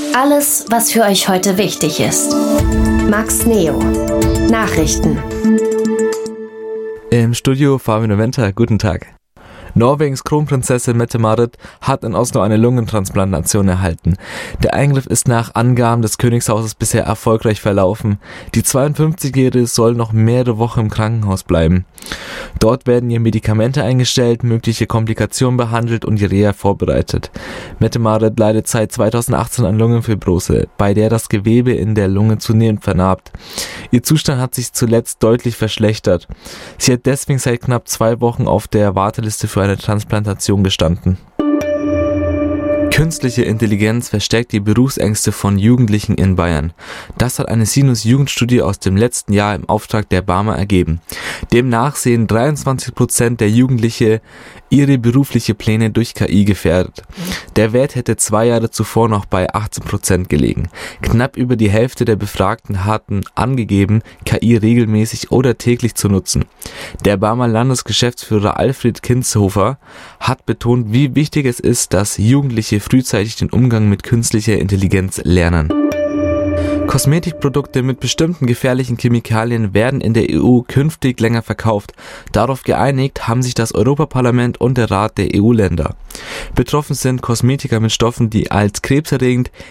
Alles, was für euch heute wichtig ist. Max Neo. Nachrichten. Im Studio Fabian Noventa, guten Tag. Norwegens Kronprinzessin Mette-Marit hat in Oslo eine Lungentransplantation erhalten. Der Eingriff ist nach Angaben des Königshauses bisher erfolgreich verlaufen. Die 52-Jährige soll noch mehrere Wochen im Krankenhaus bleiben. Dort werden ihr Medikamente eingestellt, mögliche Komplikationen behandelt und die Reha vorbereitet. Mette-Marit leidet seit 2018 an Lungenfibrose, bei der das Gewebe in der Lunge zunehmend vernarbt. Ihr Zustand hat sich zuletzt deutlich verschlechtert. Sie hat deswegen seit knapp 2 Wochen auf der Warteliste für eine Transplantation gestanden. Künstliche Intelligenz verstärkt die Berufsängste von Jugendlichen in Bayern. Das hat eine Sinus-Jugendstudie aus dem letzten Jahr im Auftrag der BAMA ergeben. Demnach sehen 23% der Jugendliche ihre berufliche Pläne durch KI gefährdet. Der Wert hätte 2 Jahre zuvor noch bei 18% gelegen. Knapp über die Hälfte der Befragten hatten angegeben, KI regelmäßig oder täglich zu nutzen. Der Barmer Landesgeschäftsführer Alfred Kinzhofer hat betont, wie wichtig es ist, dass Jugendliche frühzeitig den Umgang mit künstlicher Intelligenz lernen. Kosmetikprodukte mit bestimmten gefährlichen Chemikalien werden in der EU künftig länger verkauft. Darauf geeinigt haben sich das Europaparlament und der Rat der EU-Länder. Betroffen sind Kosmetika mit Stoffen, die als krebserregend,